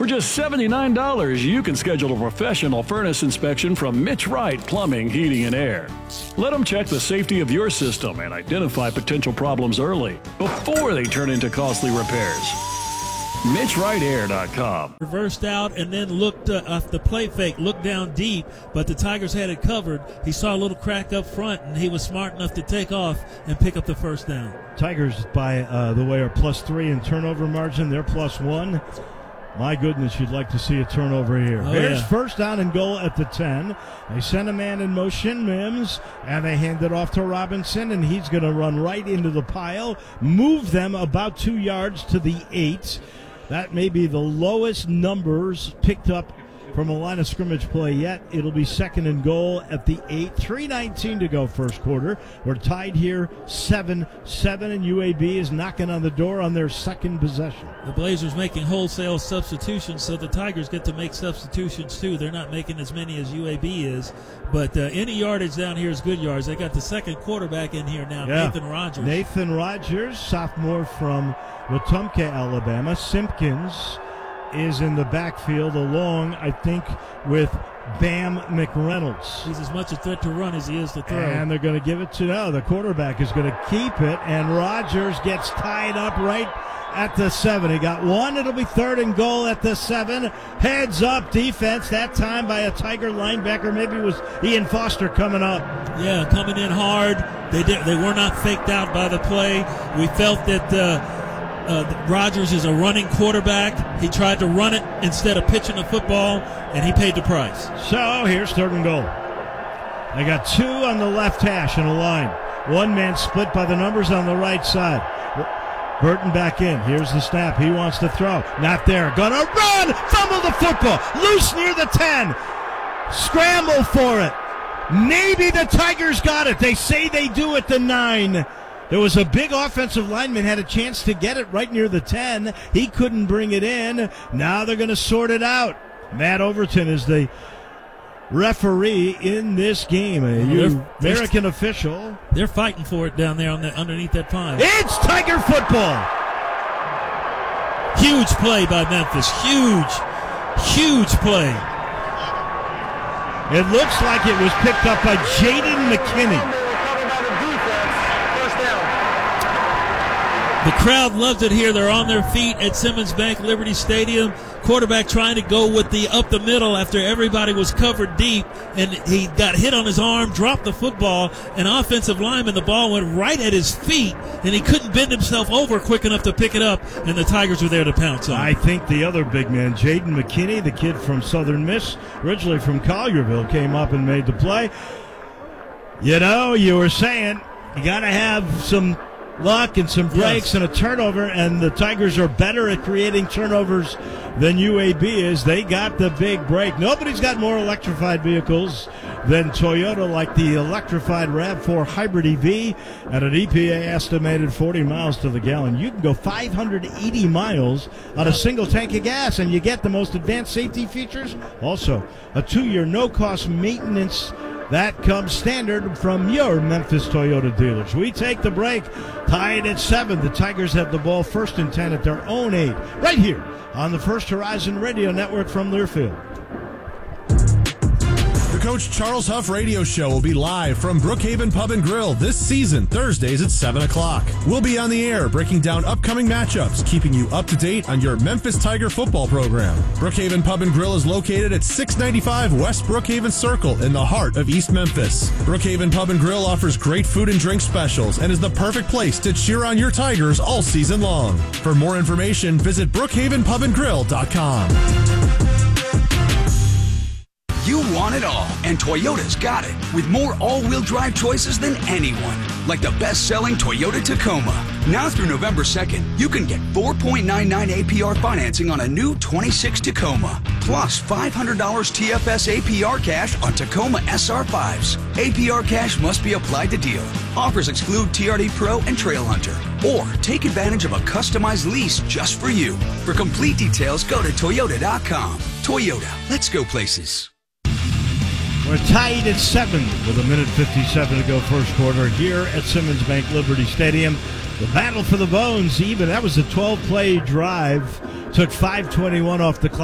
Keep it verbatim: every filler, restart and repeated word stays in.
For just seventy-nine dollars, you can schedule a professional furnace inspection from Mitch Wright Plumbing, Heating, and Air. Let them check the safety of your system and identify potential problems early before they turn into costly repairs. Mitch Wright Air dot com. Reversed out and then looked uh, off the play fake, looked down deep, but the Tigers had it covered. He saw a little crack up front, and he was smart enough to take off and pick up the first down. Tigers, by uh, the way, are plus three in turnover margin. They're plus one. My goodness, you'd like to see a turnover here. Oh, Here's yeah. first down and goal at the ten. They send a man in motion, Mims, and they hand it off to Robinson, and he's going to run right into the pile, move them about two yards to the eight. That may be the lowest numbers picked up from a line of scrimmage play yet. It'll be second and goal at the eight. three nineteen to go first quarter. We're tied here seven seven, and U A B is knocking on the door on their second possession. The Blazers making wholesale substitutions, so the Tigers get to make substitutions too. They're not making as many as U A B is, but uh, any yardage down here is good yards. They got the second quarterback in here now, Yeah. Nathan Rogers. Nathan Rogers, sophomore from Wetumpka, Alabama. Simpkins is in the backfield along, I think, with Bam McReynolds. He's as much a threat to run as he is to throw. And they're going to give it to, no, the quarterback is going to keep it, and Rogers gets tied up right at the seven. He got one. It'll be third and goal at the seven. Heads up defense, that time by a Tiger linebacker. Maybe it was Ian Foster coming up. Yeah, coming in hard. They did. They were not faked out by the play. We felt that uh, uh, Rogers is a running quarterback. He tried to run it instead of pitching the football, and he paid the price. So here's third and goal. They got two on the left hash in a line. One man split by the numbers on the right side. Burton back in. Here's the snap. He wants to throw. Not there. Gonna run! Fumble the football. Loose near the ten. Scramble for it. Maybe the Tigers got it. They say they do at the nine. There was a big offensive lineman had a chance to get it right near the ten. He couldn't bring it in. Now they're going to sort it out. Matt Overton is the referee in this game. A They're- American they're- official. They're fighting for it down there on the, underneath that pine. It's Tiger football. Huge play by Memphis. Huge, huge play. It looks like it was picked up by Jaden McKinney. The crowd loves it here. They're on their feet at Simmons Bank Liberty Stadium. Quarterback trying to go with the up the middle after everybody was covered deep, and he got hit on his arm, dropped the football. An offensive lineman, the ball went right at his feet, and he couldn't bend himself over quick enough to pick it up, and the Tigers were there to pounce on I it. think the other big man, Jaden McKinney, the kid from Southern Miss, originally from Collierville, came up and made the play. You know, you were saying you got to have some luck and some breaks Yes. and a turnover, and the Tigers are better at creating turnovers than U A B is. They got the big break. Nobody's got more electrified vehicles than Toyota, like the electrified RAV four Hybrid E V at an E P A estimated forty miles to the gallon. You can go five hundred eighty miles on a single tank of gas, and you get the most advanced safety features. Also, a two-year no-cost maintenance that comes standard from your Memphis Toyota dealers. We take the break, tied at seven. The Tigers have the ball first and ten at their own eight, right here on the First Horizon Radio Network from Learfield. The Coach Charles Huff Radio Show will be live from Brookhaven Pub and Grill this season, Thursdays at seven o'clock. We'll be on the air breaking down upcoming matchups, keeping you up to date on your Memphis Tiger football program. Brookhaven Pub and Grill is located at six ninety-five West Brookhaven Circle in the heart of East Memphis. Brookhaven Pub and Grill offers great food and drink specials and is the perfect place to cheer on your Tigers all season long. For more information, visit brookhaven pub and grill dot com. You want it all, and Toyota's got it, with more all-wheel drive choices than anyone, like the best-selling Toyota Tacoma. Now through November second, you can get four point nine nine A P R financing on a new twenty-six Tacoma, plus five hundred dollars T F S A P R cash on Tacoma S R fives. A P R cash must be applied to deal. Offers exclude T R D Pro and Trail Hunter. Or take advantage of a customized lease just for you. For complete details, go to toyota dot com. Toyota, let's go places. We're tied at seven with a minute fifty-seven to go first quarter here at Simmons Bank Liberty Stadium. The battle for the bones, even. That was a twelve-play drive. Took five twenty-one off the clock.